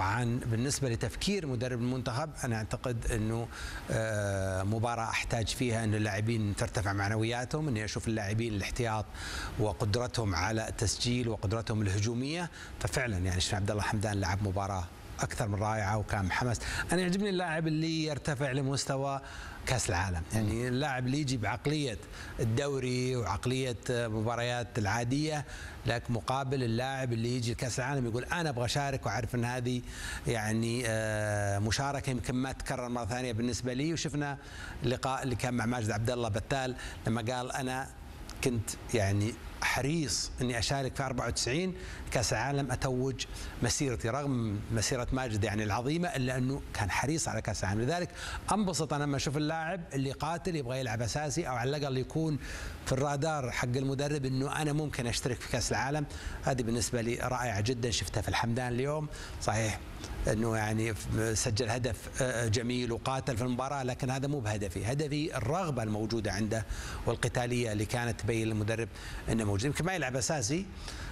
طبعا بالنسبة لتفكير مدرب المنتخب أنا أعتقد أنه مباراة أحتاج فيها أن اللاعبين ترتفع معنوياتهم، أني أشوف اللاعبين الاحتياط وقدرتهم على التسجيل وقدرتهم الهجومية. ففعلا يعني شفنا عبد الله حمدان لعب مباراة أكثر من رائعة وكان حماس. أنا يعجبني اللاعب اللي يرتفع لمستوى كأس العالم، يعني اللاعب اللي يجي بعقلية الدوري وعقلية مباريات العادية، لكن مقابل اللاعب اللي يجي كأس العالم يقول أنا أبغى أشارك وأعرف أن هذه يعني مشاركة يمكن ما تكرر مرة ثانية بالنسبة لي. وشفنا اللقاء اللي كان مع ماجد عبد الله بتال لما قال أنا كنت يعني حريص اني اشارك في 94 كاس العالم اتوج مسيرتي، رغم مسيره ماجد يعني العظيمه الا انه كان حريص على كاس العالم. لذلك انبسط انا لما اشوف اللاعب اللي قاتل يبغى يلعب اساسي او على الاقل يكون في الرادار حق المدرب انه انا ممكن اشترك في كاس العالم. هذه بالنسبه لي رائعه جدا. شفتها في الحمدان اليوم، صحيح انه يعني سجل هدف جميل وقاتل في المباراه، لكن هذا مو بهدفي، هدفي الرغبه الموجوده عنده والقتاليه اللي كانت تبين للمدرب انه موجود. يمكن ما يلعب اساسي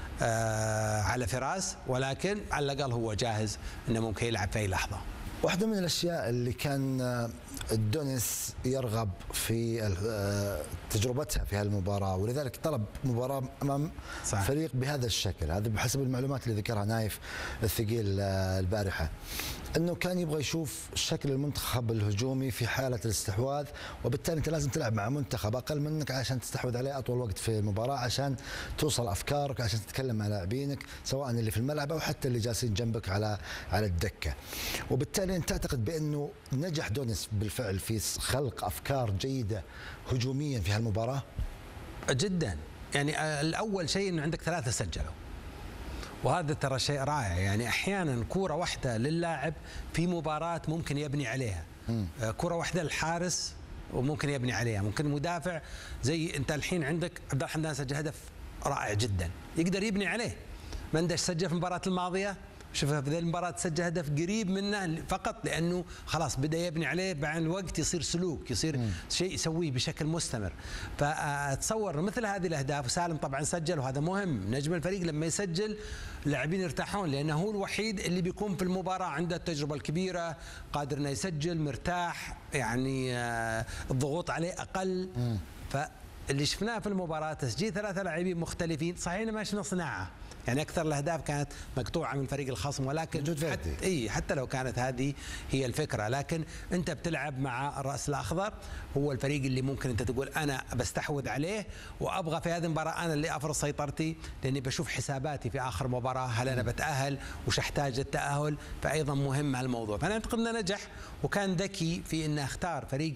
على فراس، ولكن على الاقل هو جاهز انه ممكن يلعب في اي لحظه. واحدة من الأشياء اللي كان دونيس يرغب في تجربتها في هالمباراة، ولذلك طلب مباراة أمام صحيح. فريق بهذا الشكل، هذا بحسب المعلومات اللي ذكرها نايف الثقيل البارحة، أنه كان يبغى يشوف شكل المنتخب الهجومي في حالة الاستحواذ، وبالتالي أنت لازم تلعب مع منتخب أقل منك عشان تستحوذ عليه أطول وقت في المباراة، عشان توصل أفكارك، عشان تتكلم مع لاعبينك سواء اللي في الملعب أو حتى اللي جالسين جنبك على الدكة. وبالتالي أنت تعتقد بأنه نجح دونيس بالفعل في خلق أفكار جيدة هجوميا في هالمباراة؟ جدا. يعني الأول شيء أنه عندك 3 سجلوا، وهذا ترى شيء رائع. يعني أحيانا كرة واحدة للاعب في مباراة ممكن يبني عليها، كرة واحدة للحارس وممكن يبني عليها، ممكن مدافع زي أنت الحين عندك عبد الله حمدان سجل هدف رائع جدا يقدر يبني عليه. مندش سجل في المباراة الماضية، شوفها في ذي المباراة سجل هدف قريب منه فقط لأنه خلاص بدأ يبني عليه، بعد الوقت يصير سلوك، يصير شيء يسويه بشكل مستمر. فأتصور مثل هذه الأهداف، وسالم طبعا سجل وهذا مهم. نجم الفريق لما يسجل اللاعبين يرتاحون، لأنه هو الوحيد اللي بيكون في المباراة عنده التجربة الكبيرة، قادر انه يسجل مرتاح، يعني الضغوط عليه أقل. فاللي شفناه في المباراة تسجيل 3 لاعبين مختلفين، صحيح ما شفنا صناعة، يعني أكثر الأهداف كانت مقطوعة من فريق الخصم، ولكن حتى لو كانت هذه هي الفكرة، لكن أنت بتلعب مع الرأس الأخضر، هو الفريق اللي ممكن أنت تقول أنا بستحوذ عليه وأبغى في هذه المباراة أنا اللي أفرض سيطرتي، لأني بشوف حساباتي في آخر مباراة، هل أنا بتأهل وش أحتاج التأهل، فأيضا مهم هالموضوع. فأنا أعتقد أنه نجح وكان ذكي في أنه اختار فريق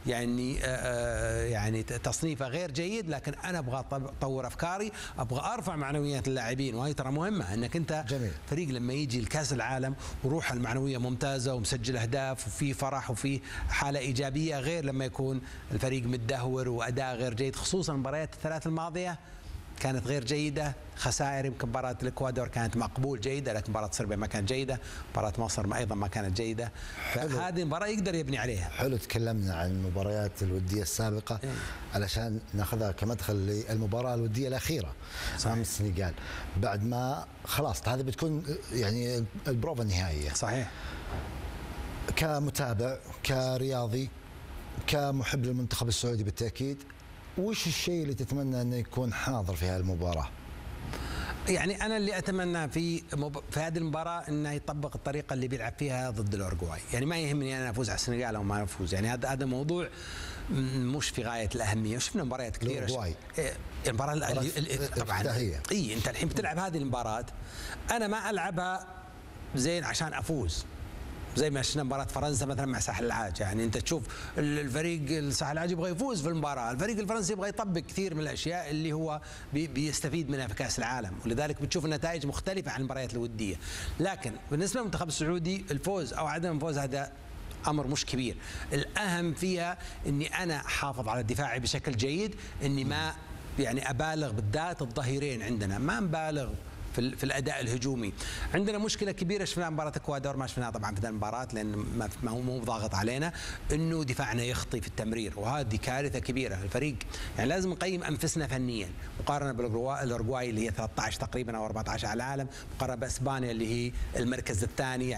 يعني تصنيفه غير جيد، لكن انا ابغى اطور افكاري، ابغى ارفع معنويات اللاعبين، وهي ترى مهمه انك انت جميل. فريق لما يجي لكاس العالم وروح المعنويه ممتازه ومسجل اهداف وفي فرح وفي حاله ايجابيه، غير لما يكون الفريق متدهور واداء غير جيد. خصوصا المباريات ال3 الماضيه كانت غير جيده، خسائر. يمكن مباراه الاكوادور كانت مقبول جيده، لكن مباراه صربيا ما كانت جيده، مباراه مصر ايضا ما كانت جيده. فهذه المباراه يقدر يبني عليها. حلو تكلمنا عن المباريات الوديه السابقه علشان ناخذها كمدخل للمباراه الوديه الاخيره امام السنغال، بعد ما خلاص هذه بتكون يعني البروفا النهائيه. صحيح. كمتابع، كرياضي، كمحب للمنتخب السعودي بالتاكيد، وش الشيء اللي تتمنى انه يكون حاضر في هالمباراه؟ يعني انا اللي اتمنى في هذه المباراه انه يطبق الطريقه اللي بيلعب فيها ضد الاورجواي. يعني ما يهمني انا افوز على السنغال او ما افوز، يعني هذا موضوع مش في غايه الاهميه. شفنا مباريات كثيره، المباراه طبعا انت الحين بتلعب هذه المباراه، انا ما العبها زين عشان افوز، زي ما شفنا مباراة فرنسا مثلا مع ساحل العاج. يعني انت تشوف الفريق الساحل العاج يبغى يفوز في المباراة، الفريق الفرنسي يبغى يطبق كثير من الاشياء اللي هو بيستفيد منها في كأس العالم، ولذلك بتشوف النتائج مختلفة عن المباريات الودية. لكن بالنسبة للمنتخب السعودي الفوز او عدم الفوز هذا امر مش كبير، الاهم فيها اني انا احافظ على دفاعي بشكل جيد، اني ما يعني ابالغ، بالذات الظهيرين عندنا ما نبالغ في الاداء الهجومي. عندنا مشكله كبيره شفناها مباراه اكوادور، ما شفناها طبعا في ذا المباراه لان ما هو ضاغط علينا، انه دفاعنا يخطي في التمرير، وهذه كارثه كبيره. الفريق يعني لازم نقيم انفسنا فنيا مقارنه بالاورجواي اللي هي 13 تقريبا او 14 على العالم، مقارنه باسبانيا اللي هي المركز الثاني.